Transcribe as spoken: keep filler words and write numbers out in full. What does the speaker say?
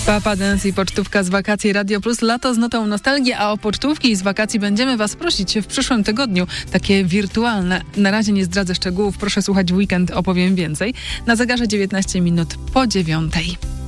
Papa Dance i pocztówka z wakacji Radio Plus. Lato z notą nostalgii, a o pocztówki z wakacji będziemy was prosić w przyszłym tygodniu. Takie wirtualne. Na razie nie zdradzę szczegółów. Proszę słuchać w weekend, opowiem więcej. Na zegarze dziewiętnaście minut po dziewiątej.